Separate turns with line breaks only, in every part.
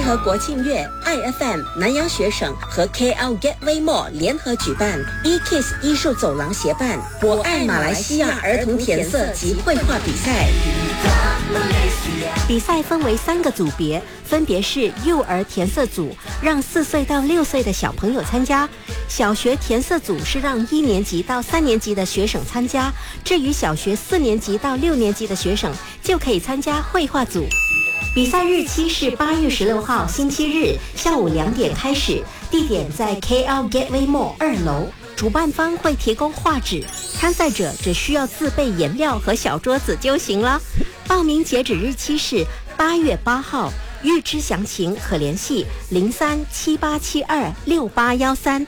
配合国庆月 ，IFM 南洋学省和 KL Gateway Mall 联合举办 eKids 艺术走廊协办“我爱马来西亚”儿童填色及绘画比赛。
比赛分为3个组别，分别是幼儿填色组，让4岁到6岁的小朋友参加；小学填色组是让1年级到3年级的学生参加；至于小学4年级到6年级的学生，就可以参加绘画组。比赛日期是8月16号星期日下午2点开始，地点在 KL Gateway Mall 2楼。主办方会提供画纸，参赛者只需要自备颜料和小桌子就行了。报名截止日期是8月8号，预知详情可联系0378726813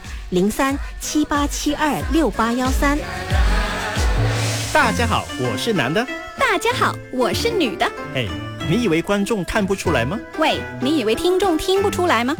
0378726813。
大家好，我是男的。
大家好，我是女的。
嘿，你以为观众看不出来吗？
喂，你以为听众听不出来吗？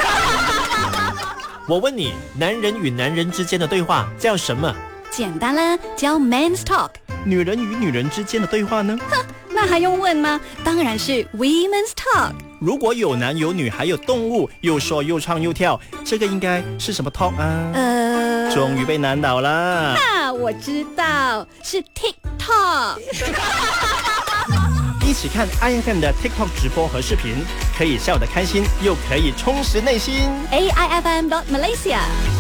我问你，男人与男人之间的对话叫什么？
简单啦，叫 Men's Talk。
女人与女人之间的对话呢？
哼，那还用问吗？当然是 Women's Talk。
如果有男有女还有动物，又说又唱又跳，这个应该是什么 talk 啊？终于被难倒了。
我知道，是 TikTok。
一起看 IFM 的 TikTok 直播和视频，可以笑得开心，又可以充实内心。
AIFM.Malaysia